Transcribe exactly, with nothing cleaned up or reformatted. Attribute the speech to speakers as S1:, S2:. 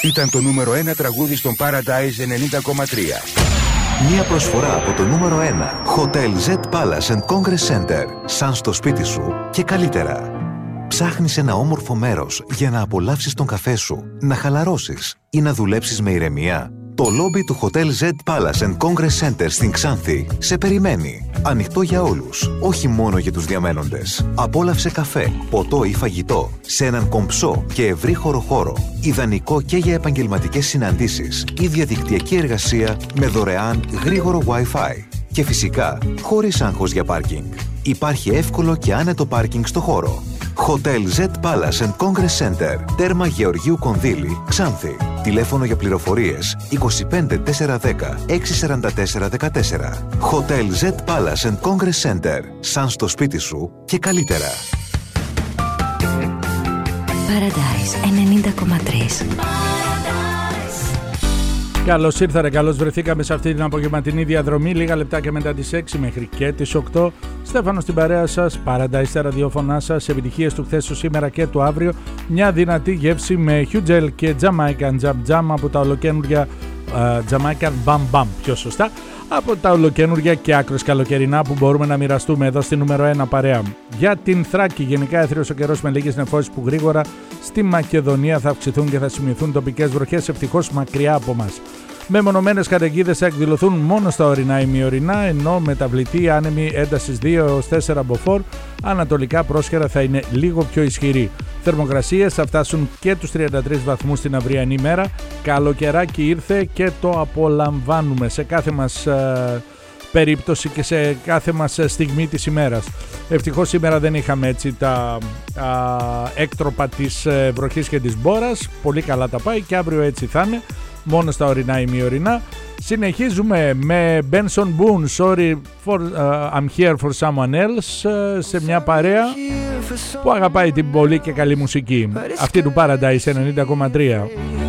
S1: Ήταν το νούμερο ένα τραγούδι στον Paradise ενενήντα κόμμα τρία.
S2: Μια προσφορά από το νούμερο ένα. Hotel Z Palace and Congress Center. Σαν στο σπίτι σου και καλύτερα. Ψάχνεις ένα όμορφο μέρος για να απολαύσεις τον καφέ σου, να χαλαρώσεις ή να δουλέψεις με ηρεμία? Το λόμπι του Hotel Z Palace and Congress Center στην Ξάνθη σε περιμένει. Ανοιχτό για όλους, όχι μόνο για τους διαμένοντες. Απόλαυσε καφέ, ποτό ή φαγητό σε έναν κομψό και ευρύχωρο χώρο. Ιδανικό και για επαγγελματικές συναντήσεις ή διαδικτυακή εργασία με δωρεάν γρήγορο Wi-Fi. Και φυσικά, χωρίς άγχος για πάρκινγκ. Υπάρχει εύκολο και άνετο πάρκινγκ στο χώρο. Hotel Z Palace and Congress Center, τέρμα Γεωργίου Κονδύλη, Ξάνθη. Τηλέφωνο για πληροφορίες είκοσι πέντε τετρακόσια δέκα εξακόσια σαράντα τέσσερα δεκατέσσερα. Hotel Z Palace and Congress Center, σαν στο σπίτι σου και καλύτερα.
S3: Paradise ενενήντα κόμμα τρία.
S4: Καλώς ήρθατε, καλώς βρεθήκαμε σε αυτή την απογευματινή διαδρομή. Λίγα λεπτάκια μετά τις έξι μέχρι και τις οκτώ. Στέφανος στην παρέα σας, Paradise τα ραδιόφωνά σας, επιτυχίες του χθες, του σήμερα και του αύριο. Μια δυνατή γεύση με Hugh Gel και Jamaican Jam Jam από τα ολοκαίνουργια uh, Jamaican Bam Bam, πιο σωστά, από τα ολοκαίνουργια και άκρως καλοκαιρινά που μπορούμε να μοιραστούμε εδώ στη νούμερο ένα παρέα. Για την Θράκη, γενικά έθριος ο καιρός με λίγες νεφώσεις που γρήγορα στη Μακεδονία θα αυξηθούν και θα σημειωθούν τοπικές βροχές, ευτυχώς μακριά από μας. Μεμονωμένες καταιγίδες θα εκδηλωθούν μόνο στα ορεινά ημιορεινά, ενώ μεταβλητή άνεμη έντασης δύο έως τέσσερα μποφόρ, ανατολικά πρόσχερα θα είναι λίγο πιο ισχυρή. Θερμοκρασίες θα φτάσουν και τους τριάντα τρεις βαθμούς την αυριανή μέρα. Καλοκαιράκι ήρθε και το απολαμβάνουμε σε κάθε μας ε, περίπτωση και σε κάθε μας στιγμή της ημέρας. Ευτυχώς σήμερα δεν είχαμε έτσι τα α, έκτροπα της ε, βροχής και της μπόρας. Πολύ καλά τα πάει και αύριο έτσι θα είναι. Μόνο στα ορεινά ημιορεινά. Συνεχίζουμε με Benson Boone, Sorry for, uh, I'm here for someone else, uh, σε μια παρέα που αγαπάει την πολύ και καλή μουσική. Αυτή του Paradise ενενήντα κόμμα τρία.